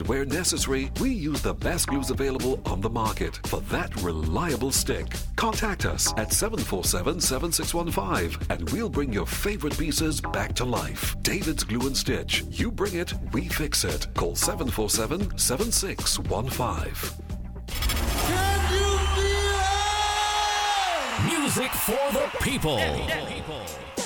Where necessary, we use the best glues available on the market for that reliable stick. Contact us at 747-7615 and we'll bring your favorite pieces back to life. David's Glue and Stitch. You bring it, we fix it. Call 747-7615. Can you feel it? Music for the people.